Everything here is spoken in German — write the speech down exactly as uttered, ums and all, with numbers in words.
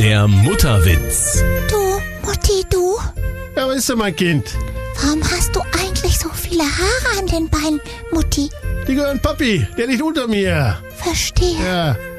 Der Mutterwitz. Du, Mutti, du, Ja, was ist denn, mein Kind? warum hast du eigentlich so viele Haare an den Beinen, Mutti? Die gehören Papi, der liegt unter mir. Verstehe. Ja.